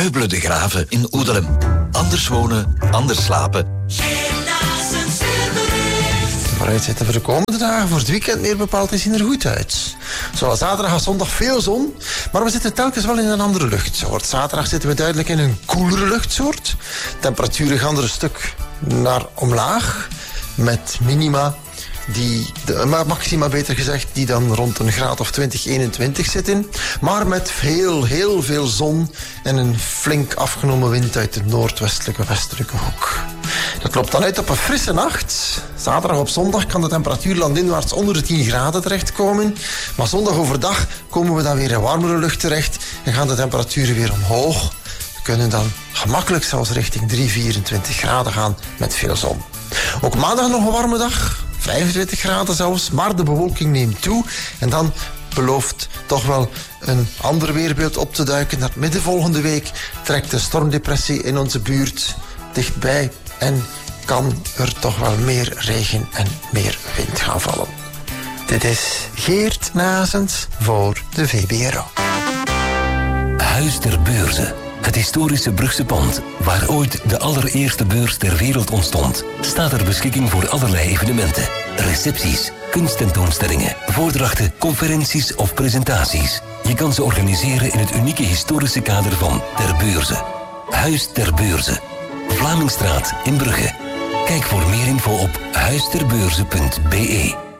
Meubelen de Graven in Oedelem. Anders wonen, anders slapen. Vooruitzichten voor de komende dagen, voor het weekend meer bepaald, die zien er goed uit. Zoals zaterdag en zondag veel zon, maar we zitten telkens wel in een andere luchtsoort. Zaterdag zitten we duidelijk in een koelere luchtsoort. Temperaturen gaan er een stuk naar omlaag, met minima maxima beter gezegd, die dan rond een graad of 20, 21 zitten. Maar met heel veel zon en een flink afgenomen wind uit de noordwestelijke westelijke hoek. Dat loopt dan uit op een frisse nacht. Zaterdag op zondag kan de temperatuur landinwaarts onder de 10 graden terechtkomen. Maar zondag overdag komen we dan weer in warmere lucht terecht en gaan de temperaturen weer omhoog. We kunnen dan gemakkelijk zelfs richting 24 graden gaan met veel zon. Ook maandag nog een warme dag. 25 graden zelfs, maar de bewolking neemt toe. En dan belooft toch wel een ander weerbeeld op te duiken. Naar midden volgende week trekt de stormdepressie in onze buurt dichtbij. En kan er toch wel meer regen en meer wind gaan vallen. Dit is Geert Nazens voor de VBRO. Huis ter Beurze. Het historische Brugse pand, waar ooit de allereerste beurs ter wereld ontstond, staat ter beschikking voor allerlei evenementen. Recepties, kunsttentoonstellingen, voordrachten, conferenties of presentaties. Je kan ze organiseren in het unieke historische kader van Ter Beurze. Huis ter Beurze. Vlamingstraat in Brugge. Kijk voor meer info op huisterbeurze.be.